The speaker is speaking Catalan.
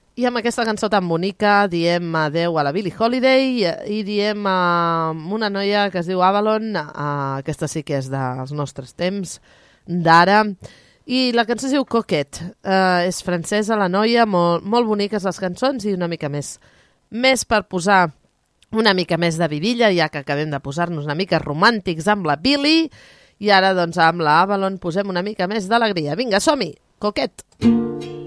I amb aquesta cançó tan bonica diem adeu a la Billie Holiday i diem a una noia que es diu Avalon, aquesta sí que és dels nostres temps, d'ara, i la cançó es diu Coquette, és francesa la noia, molt boniques les cançons i una mica més per posar una mica més de vidilla, ja que acabem de posar-nos una mica romàntics amb la Billie, i ara doncs amb la Avalon posem una mica més d'alegria. Vinga, som-hi! Coquette!